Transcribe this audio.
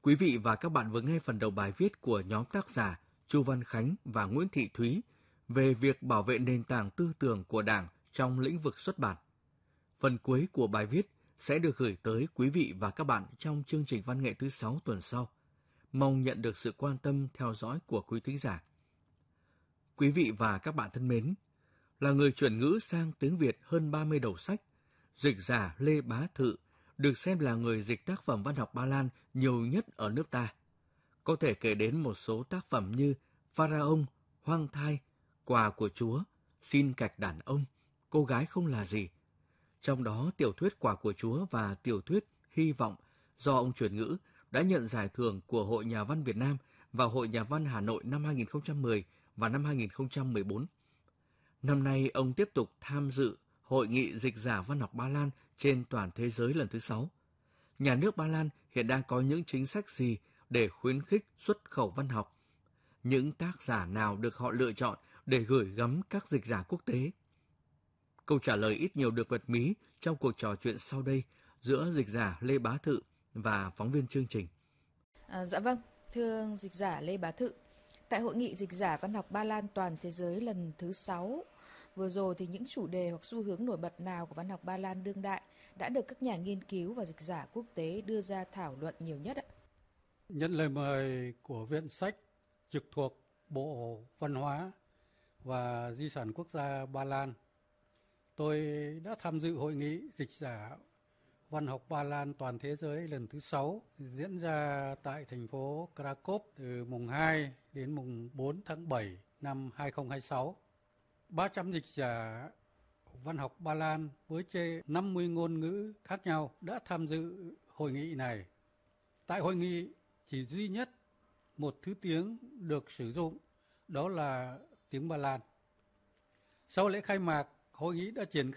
Quý vị và các bạn vừa nghe phần đầu bài viết của nhóm tác giả Chu Văn Khánh và Nguyễn Thị Thúy về việc bảo vệ nền tảng tư tưởng của Đảng trong lĩnh vực xuất bản. Phần cuối của bài viết sẽ được gửi tới quý vị và các bạn trong chương trình văn nghệ thứ 6 tuần sau. Mong nhận được sự quan tâm theo dõi của quý thính giả. Quý vị và các bạn thân mến, là người chuyển ngữ sang tiếng Việt hơn 30 đầu sách, dịch giả Lê Bá Thự được xem là người dịch tác phẩm văn học Ba Lan nhiều nhất ở nước ta. Có thể kể đến một số tác phẩm như Pharaon, Hoang thai, Quà của Chúa, Xin cạch đàn ông, Cô gái không là gì. Trong đó, tiểu thuyết Quà của Chúa và tiểu thuyết Hy vọng do ông chuyển ngữ đã nhận giải thưởng của Hội Nhà văn Việt Nam và Hội Nhà văn Hà Nội năm 2010 và năm 2014. Năm nay, ông tiếp tục tham dự Hội nghị dịch giả văn học Ba Lan trên toàn thế giới lần thứ 6. Nhà nước Ba Lan hiện đang có những chính sách gì để khuyến khích xuất khẩu văn học? Những tác giả nào được họ lựa chọn để gửi gắm các dịch giả quốc tế? Câu trả lời ít nhiều được bật mí trong cuộc trò chuyện sau đây giữa dịch giả Lê Bá Thự và phóng viên chương trình. Dạ vâng, thưa dịch giả Lê Bá Thự, tại Hội nghị dịch giả văn học Ba Lan toàn thế giới lần thứ 6, vừa rồi thì những chủ đề hoặc xu hướng nổi bật nào của văn học Ba Lan đương đại đã được các nhà nghiên cứu và dịch giả quốc tế đưa ra thảo luận nhiều nhất ạ? Nhận lời mời của Viện Sách trực thuộc Bộ Văn hóa và Di sản Quốc gia Ba Lan, tôi đã tham dự hội nghị dịch giả văn học Ba Lan toàn thế giới lần thứ 6 diễn ra tại thành phố Krakow từ mùng 2 đến mùng 4 tháng 7 năm 2026. 300 dịch giả văn học Ba Lan với trên 50 ngôn ngữ khác nhau đã tham dự hội nghị này. Tại hội nghị chỉ duy nhất một thứ tiếng được sử dụng, đó là tiếng Ba Lan. Sau lễ khai mạc, hội nghị đã triển